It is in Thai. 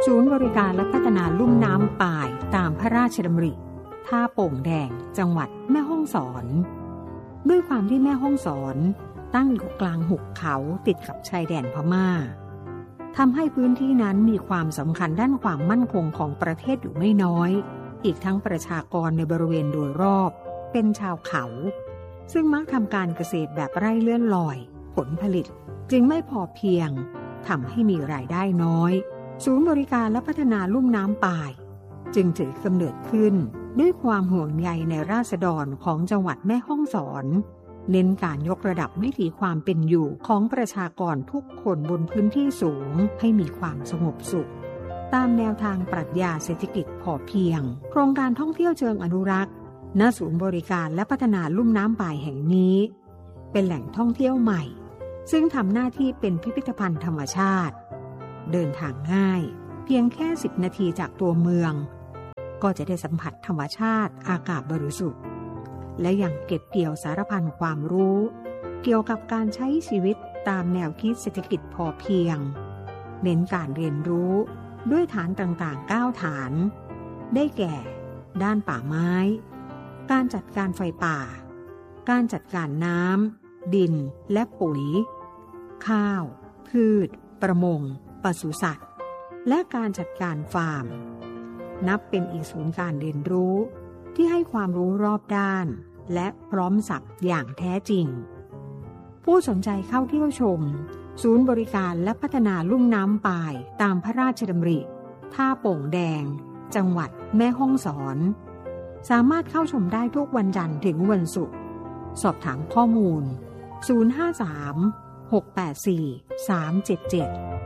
ศูนย์บริการและพัฒนาลุ่มน้ำป่ายตามพระราชดำริท่าโป่งแดงจังหวัดแม่ฮ่องสอนด้วยความที่แม่ฮ่องสอนตั้งอยู่กลางหุบเขาติดกับชายแดนพม่าทำให้พื้นที่นั้นมีความสำคัญด้านความมั่นคงของประเทศอยู่ไม่น้อยอีกทั้งประชากรในบริเวณโดยรอบเป็นชาวเขาซึ่งมักทำการเกษตรแบบไร่เลื่อนลอยผลผลิตจึงไม่พอเพียงทำให้มีรายได้น้อยศูนย์บริการและพัฒนาลุ่มน้ำป่ายจึงถือกำเนิดขึ้นด้วยความห่วงใยในราษฎรของจังหวัดแม่ฮ่องสอนเน้นการยกระดับวิถีความเป็นอยู่ของประชากรทุกคนบนพื้นที่สูงให้มีความสงบสุขตามแนวทางปรัชญาเศรษฐกิจพอเพียงโครงการท่องเที่ยวเชิงอนุรักษ์ณศูนย์บริการและพัฒนาลุ่มน้ำป่ายแห่งนี้เป็นแหล่งท่องเที่ยวใหม่ซึ่งทำหน้าที่เป็นพิพิธภัณฑ์ธรรมชาติเดินทางง่ายเพียงแค่10 นาทีจากตัวเมืองก็จะได้สัมผัสธรรมชาติอากาศบริสุทธิ์และยังเก็บเกี่ยวสารพันความรู้เกี่ยวกับการใช้ชีวิตตามแนวคิดเศรษฐกิจพอเพียงเน้นการเรียนรู้ด้วยฐานต่างๆ9ฐานได้แก่ด้านป่าไม้การจัดการไฟป่าการจัดการน้ำดินและปุ๋ยข้าวพืชประมงปศุสัตว์และการจัดการฟาร์มนับเป็นอีกศูนย์การเรียนรู้ที่ให้ความรู้รอบด้านและพร้อมสับอย่างแท้จริงผู้สนใจเข้าเที่ยวชมศูนย์บริการและพัฒนาลุ่มน้ำป่ายตามพระราชดำริท่าโป่งแดงจังหวัดแม่ฮ่องสอนสามารถเข้าชมได้ทุกวันจันทร์ถึงวันศุกร์สอบถามข้อมูล053 684 377